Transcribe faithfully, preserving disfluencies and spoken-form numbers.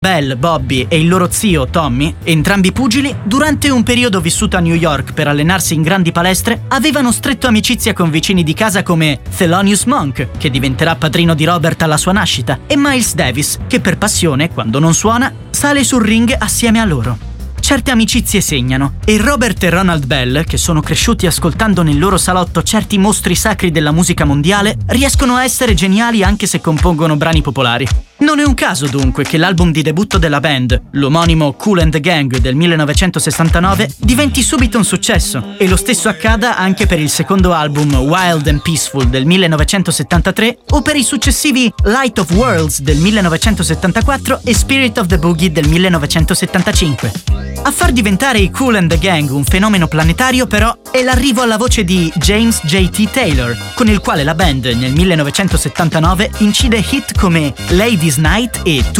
Belle, Bobby e il loro zio Tommy, entrambi pugili, durante un periodo vissuto a New York per allenarsi in grandi palestre, avevano stretto amicizia con vicini di casa come Thelonious Monk, che diventerà padrino di Robert alla sua nascita, e Miles Davis, che per passione, quando non suona, sale sul ring assieme a loro. Certe amicizie segnano, e Robert e Ronald Bell, che sono cresciuti ascoltando nel loro salotto certi mostri sacri della musica mondiale, riescono a essere geniali anche se compongono brani popolari. Non è un caso dunque che l'album di debutto della band, l'omonimo Kool and the Gang del millenovecentosessantanove, diventi subito un successo, e lo stesso accada anche per il secondo album Wild and Peaceful del millenovecentosettantatré o per i successivi Light of Worlds del millenovecentosettantaquattro e Spirit of the Boogie del millenovecentosettantacinque. A far diventare i Kool and the Gang un fenomeno planetario però è l'arrivo alla voce di James J T Taylor, con il quale la band nel millenovecentosettantanove incide hit come Ladies Night e